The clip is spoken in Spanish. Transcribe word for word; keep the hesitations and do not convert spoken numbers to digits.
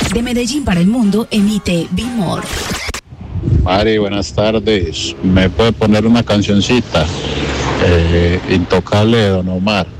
De Medellín para el mundo emite Be More. Mari, buenas tardes. ¿Me puede poner una cancioncita? Eh, Intocable de Don Omar.